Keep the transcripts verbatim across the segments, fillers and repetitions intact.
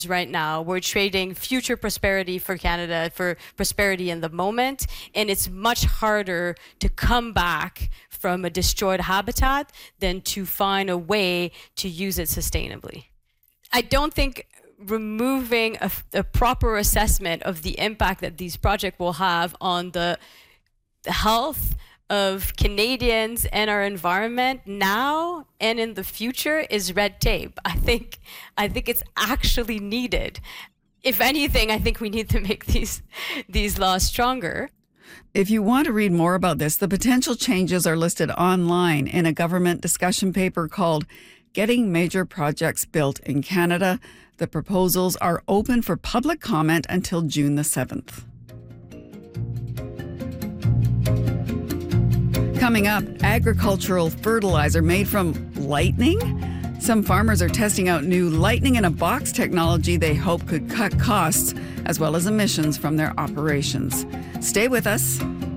Right now, we're trading future prosperity for Canada for prosperity in the moment, and it's much harder to come back from a destroyed habitat than to find a way to use it sustainably. I don't think removing a, a proper assessment of the impact that these projects will have on the, the health of Canadians and our environment now and in the future is red tape. I think I think it's actually needed. If anything, I think we need to make these these laws stronger. If you want to read more about this, the potential changes are listed online in a government discussion paper called Getting Major Projects Built in Canada. The proposals are open for public comment until June the seventh. Coming up, agricultural fertilizer made from lightning? Some farmers are testing out new lightning-in-a-box technology they hope could cut costs as well as emissions from their operations. Stay with us.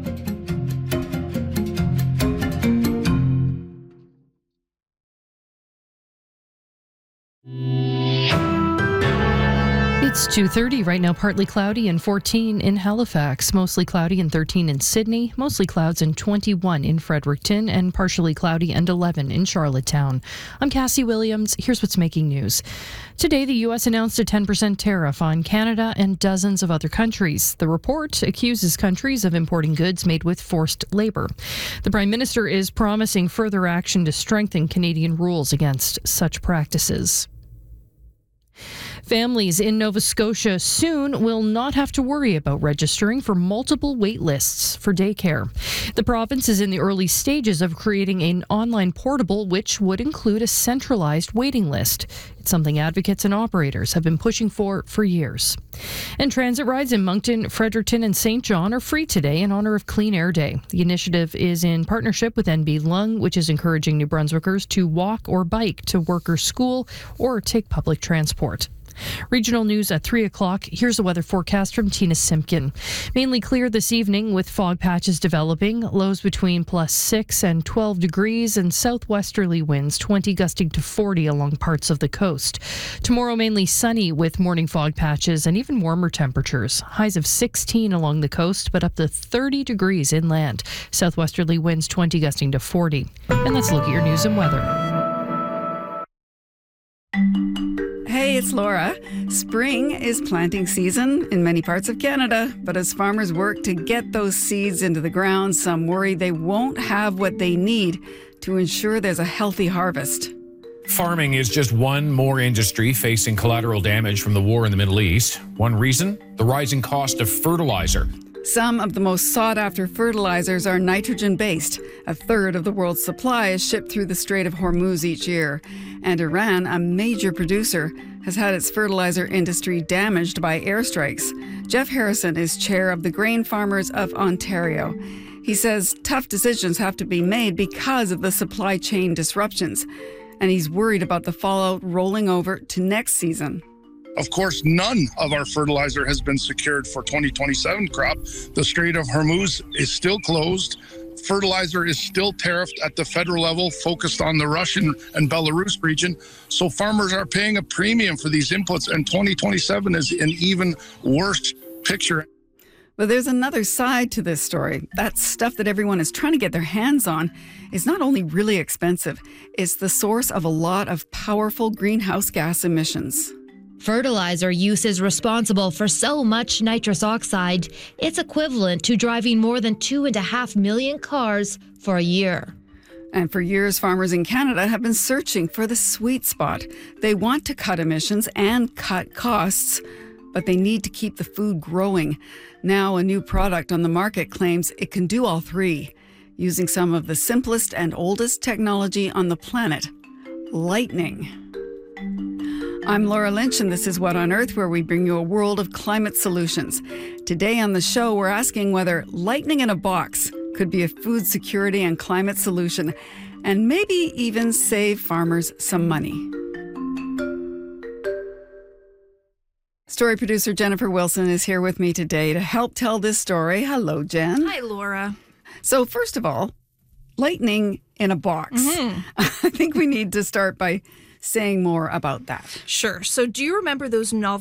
It's two thirty right now, partly cloudy and fourteen in Halifax, mostly cloudy and thirteen in Sydney, mostly clouds and twenty-one in Fredericton, and partially cloudy and eleven in Charlottetown. I'm Cassie Williams. Here's what's making news. Today, the U S announced a ten percent tariff on Canada and dozens of other countries. The report accuses countries of importing goods made with forced labor. The Prime Minister is promising further action to strengthen Canadian rules against such practices. Families in Nova Scotia soon will not have to worry about registering for multiple wait lists for daycare. The province is in the early stages of creating an online portal which would include a centralized waiting list. It's something advocates and operators have been pushing for for years. And transit rides in Moncton, Fredericton and Saint John are free today in honor of Clean Air Day. The initiative is in partnership with N B Lung, which is encouraging New Brunswickers to walk or bike to work or school or take public transport. Regional news at three o'clock. Here's a weather forecast from Tina Simpkin. Mainly clear this evening with fog patches developing. Lows between plus six and twelve degrees and southwesterly winds twenty gusting to forty along parts of the coast. Tomorrow mainly sunny with morning fog patches and even warmer temperatures. Highs of sixteen along the coast but up to thirty degrees inland. Southwesterly winds twenty gusting to forty. And let's look at your news and weather. Hey, it's Laura. Spring is planting season in many parts of Canada, but as farmers work to get those seeds into the ground, some worry they won't have what they need to ensure there's a healthy harvest. Farming is just one more industry facing collateral damage from the war in the Middle East. One reason? The rising cost of fertilizer. Some of the most sought-after fertilizers are nitrogen-based. A third of the world's supply is shipped through the Strait of Hormuz each year. And Iran, a major producer, has had its fertilizer industry damaged by airstrikes. Jeff Harrison is chair of the Grain Farmers of Ontario. He says tough decisions have to be made because of the supply chain disruptions. And he's worried about the fallout rolling over to next season. Of course, none of our fertilizer has been secured for twenty twenty-seven crop. The Strait of Hormuz is still closed. Fertilizer is still tariffed at the federal level, focused on the Russian and Belarus region. So farmers are paying a premium for these inputs, and twenty twenty-seven is an even worse picture. But there's another side to this story. That stuff that everyone is trying to get their hands on is not only really expensive, it's the source of a lot of powerful greenhouse gas emissions. Fertilizer use is responsible for so much nitrous oxide. It's equivalent to driving more than two and a half million cars for a year. And for years, farmers in Canada have been searching for the sweet spot. They want to cut emissions and cut costs, but they need to keep the food growing. Now, a new product on the market claims it can do all three, using some of the simplest and oldest technology on the planet, lightning. I'm Laura Lynch, and this is What on Earth, where we bring you a world of climate solutions. Today on the show, we're asking whether lightning in a box could be a food security and climate solution, and maybe even save farmers some money. Story producer Jennifer Wilson is here with me today to help tell this story. Hello, Jen. Hi, Laura. So first of all, lightning in a box. Mm-hmm. I think we need to start by saying more about that. Sure. So do you remember those novel